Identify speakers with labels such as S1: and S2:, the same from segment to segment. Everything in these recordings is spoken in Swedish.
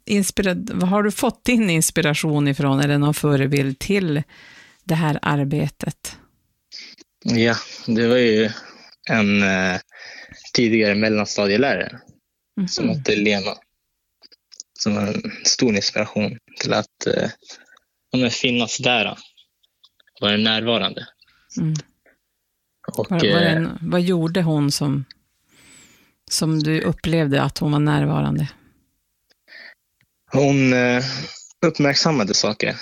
S1: vad har du fått din inspiration ifrån, eller någon förebild till det här arbetet?
S2: Ja, det var ju en tidigare mellanstadielärare som hette Lena. Som var en stor inspiration till att finnas där. Vara närvarande. Och,
S1: vad gjorde hon som du upplevde att hon var närvarande?
S2: Hon uppmärksammade saker.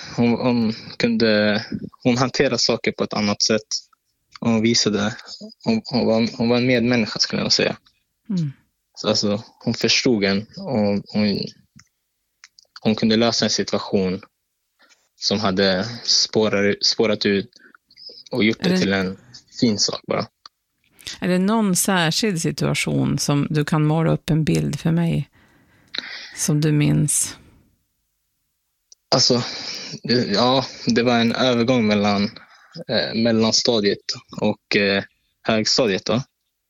S2: Hon hanterade saker på ett annat sätt. Hon visade. Hon var en medmänniska, skulle jag säga. Så alltså, hon förstod en. Och hon kunde lösa en situation som hade spårat ut och gjort det till en fin sak bara.
S1: Är det någon särskild situation som du kan måla upp en bild för mig som du minns?
S2: Alltså, ja, det var en övergång mellan mellanstadiet och högstadiet då.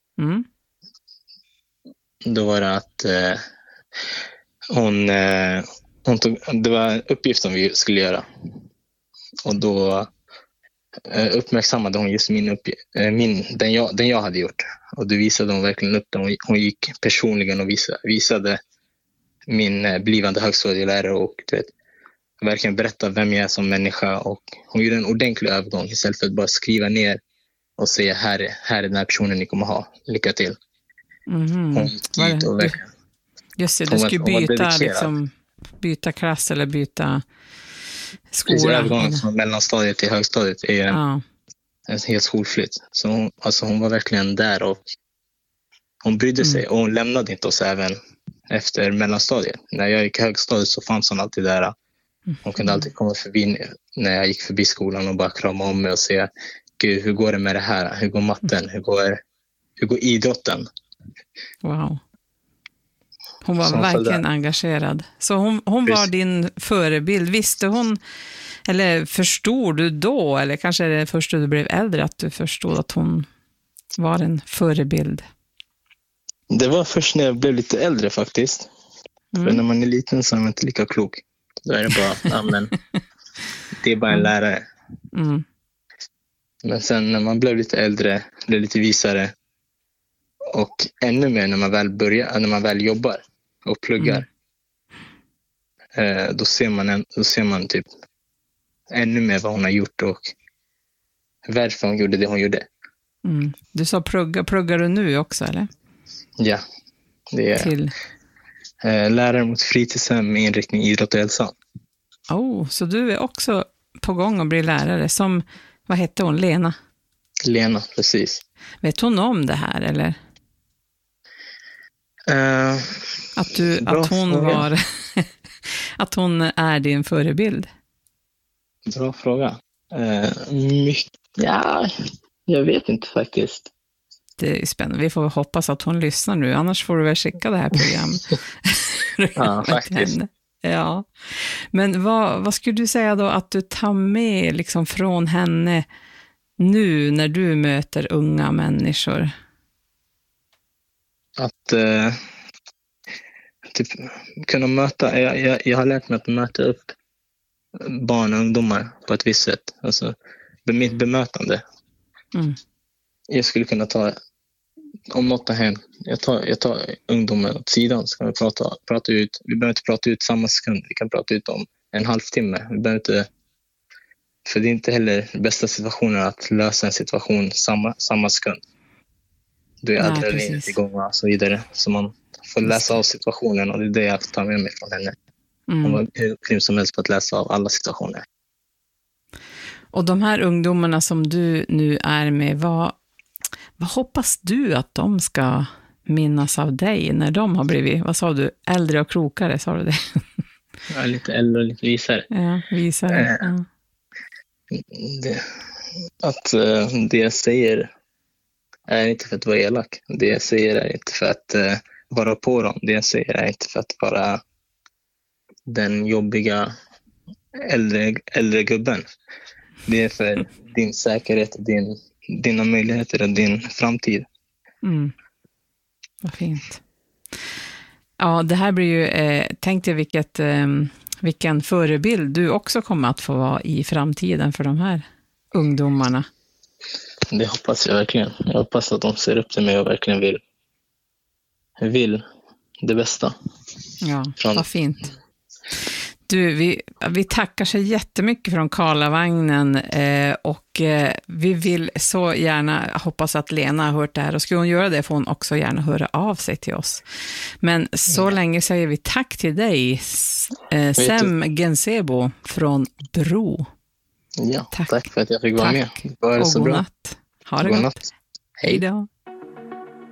S2: Då var det att hon tog, det var en uppgift som vi skulle göra. Och då uppmärksammade hon just den jag hade gjort. Och då visade hon verkligen upp den. Hon gick personligen och visade min blivande högstadielärare och verkligen berätta vem jag är som människa. Och hon gjorde en ordentlig övergång istället för att bara skriva ner och säga här är den här personen ni kommer ha. Lycka till. Hon gick dit och verkligen...
S1: Just det, du skulle byta klass eller byta skola.
S2: Övergången från mellanstadiet till högstadiet är en helt skolflytt. Så hon var verkligen där och hon brydde sig och hon lämnade inte oss även efter mellanstadiet. När jag gick högstadiet så fanns hon alltid där. Hon kunde alltid komma förbi när jag gick förbi skolan och bara krama om mig och säga: Gud, hur går det med det här? Hur går matten? Hur går idrotten?
S1: Wow. Hon var verkligen engagerad. Så hon var din förebild. Visste hon, eller förstod du då, eller kanske är det först då du blev äldre att du förstod att hon var en förebild?
S2: Det var först när jag blev lite äldre faktiskt. För när man är liten så är man inte lika klok. Då är det bara, men det är bara en lärare. Men sen när man blev lite äldre, blev lite visare och ännu mer när man väl jobbar och pluggar, då ser man typ ännu mer vad hon har gjort och varför hon gjorde det hon gjorde.
S1: Du sa pluggar du nu också, eller?
S2: Ja, det är
S1: till
S2: lärare mot fritidshem med inriktning idrott och hälsa.
S1: Så du är också på gång att bli lärare som, vad hette hon, Lena?
S2: Lena, precis.
S1: Vet hon om det här, eller? Att hon är din förebild?
S2: Bra fråga. Jag vet inte faktiskt.
S1: Det är spännande. Vi får hoppas att hon lyssnar nu. Annars får du väl skicka det här programmet.
S2: Ja, faktiskt.
S1: Ja. Men vad skulle du säga då att du tar med liksom från henne nu när du möter unga människor?
S2: Att typ kunna möta, jag har lärt mig att möta upp barn och ungdomar på ett visst sätt. Alltså mitt bemötande. Jag skulle kunna ta, om något har hänt, jag tar ungdomen åt sidan, så kan vi prata ut. Vi behöver inte prata ut samma sekund, vi kan prata ut om en halvtimme. Vi behöver inte, för det är inte heller bästa situationen att lösa en situation samma sekund. Då är adrenalinet igång och så vidare. Så man får läsa av situationen, och det är det jag tar med mig från henne. Hon var hur grym som helst på att läsa av alla situationer.
S1: Och de här ungdomarna som du nu är med, vad hoppas du att de ska minnas av dig när de har blivit, vad sa du, äldre och klokare, sa du det?
S2: Ja, lite äldre och lite visare.
S1: Ja, visare.
S2: Det jag säger är inte för att vara elak. Det jag säger är inte för att vara på dem. Det jag säger är inte för att vara den jobbiga äldre gubben. Det är för din säkerhet, dina möjligheter och din framtid.
S1: Vad fint. Ja, det här blir ju, tänk dig vilken förebild du också kommer att få vara i framtiden för de här ungdomarna.
S2: Det hoppas jag verkligen. Jag hoppas att de ser upp till mig och verkligen vill det bästa.
S1: Ja, vad fint. Du, vi tackar så jättemycket från Karlavagnen och vi vill så gärna, hoppas att Lena har hört det här, och skulle hon göra det får hon också gärna höra av sig till oss. Men så länge säger vi tack till dig, Sem Gensebo från Bro.
S2: Ja, tack för att jag fick vara med. Det var så bra.
S1: Ha det gott. Hej då.